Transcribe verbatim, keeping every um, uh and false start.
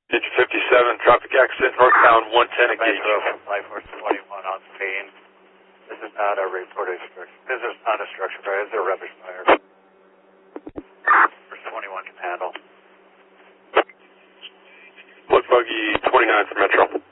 Engine fifty-seven, traffic accident, northbound one ten engage. Flight Force twenty-one on scene. This is not a reported structure. This is not a structure fire. This is a rubbish fire. Force twenty-one can handle. Blood buggy twenty-nine for Metro.